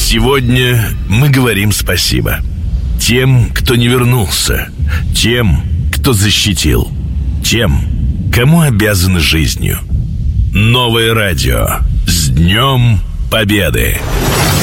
Сегодня мы говорим спасибо тем, кто не вернулся, тем, кто защитил, тем, кому обязаны жизнью. Новое радио. С Днем Победы!